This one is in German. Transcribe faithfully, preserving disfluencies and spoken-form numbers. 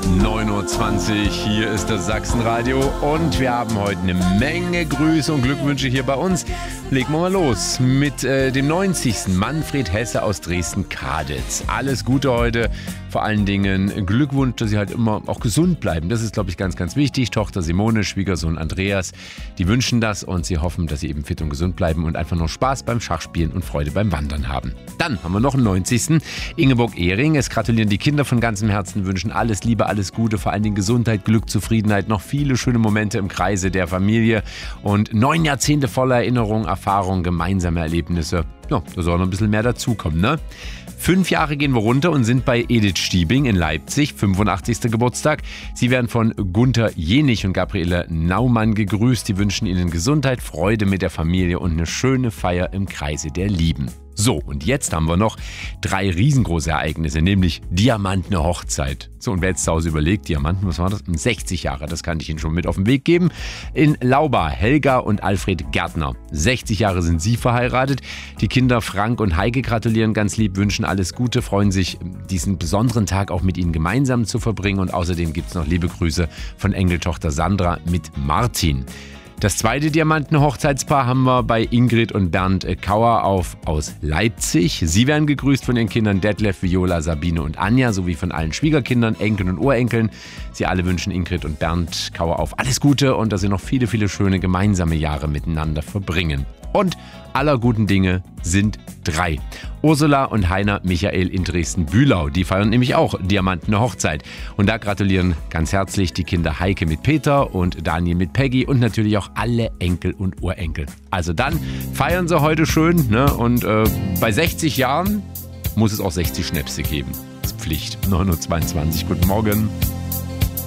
neun Uhr zwanzig, hier ist das Sachsenradio und wir haben heute eine Menge Grüße und Glückwünsche hier bei uns. Legen wir mal los mit äh, dem neunzigsten Manfred Hesse aus Dresden-Kaditz. Alles Gute heute, vor allen Dingen Glückwunsch, dass Sie halt immer auch gesund bleiben. Das ist, glaube ich, ganz, ganz wichtig. Tochter Simone, Schwiegersohn Andreas, die wünschen das und sie hoffen, dass Sie eben fit und gesund bleiben und einfach noch Spaß beim Schachspielen und Freude beim Wandern haben. Dann haben wir noch einen neunzigsten Ingeborg Ehring. Es gratulieren die Kinder von ganzem Herzen, wünschen alles Liebe, alles Gute, vor allen Dingen Gesundheit, Glück, Zufriedenheit, noch viele schöne Momente im Kreise der Familie und neun Jahrzehnte voller Erinnerung, Erfahrung, gemeinsame Erlebnisse. Ja, da soll noch ein bisschen mehr dazukommen, ne? Fünf Jahre gehen wir runter und sind bei Edith Stiebing in Leipzig, fünfundachtzigsten Geburtstag. Sie werden von Gunther Jenich und Gabriele Naumann gegrüßt. Die wünschen Ihnen Gesundheit, Freude mit der Familie und eine schöne Feier im Kreise der Lieben. So, und jetzt haben wir noch drei riesengroße Ereignisse, nämlich Diamantene Hochzeit. So, und wer jetzt zu Hause überlegt, Diamanten, was war das? sechzig Jahre, das kann ich Ihnen schon mit auf den Weg geben. In Lauba, Helga und Alfred Gärtner. sechzig Jahre sind sie verheiratet. Die Kinder Frank und Heike gratulieren ganz lieb, wünschen alles Gute, freuen sich, diesen besonderen Tag auch mit Ihnen gemeinsam zu verbringen. Und außerdem gibt es noch liebe Grüße von Enkeltochter Sandra mit Martin. Das zweite Diamanten-Hochzeitspaar haben wir bei Ingrid und Bernd Kauer auf, aus Leipzig. Sie werden gegrüßt von den Kindern Detlef, Viola, Sabine und Anja sowie von allen Schwiegerkindern, Enkeln und Urenkeln. Sie alle wünschen Ingrid und Bernd Kauer auf alles Gute und dass sie noch viele, viele schöne gemeinsame Jahre miteinander verbringen. Und aller guten Dinge sind drei. Ursula und Heiner Michael in Dresden-Bühlau, die feiern nämlich auch Diamantene Hochzeit. Und da gratulieren ganz herzlich die Kinder Heike mit Peter und Daniel mit Peggy und natürlich auch alle Enkel und Urenkel. Also dann feiern sie heute schön, ne? Und äh, bei sechzig Jahren muss es auch sechzig Schnäpse geben. Das ist Pflicht. neun Uhr zweiundzwanzig, guten Morgen.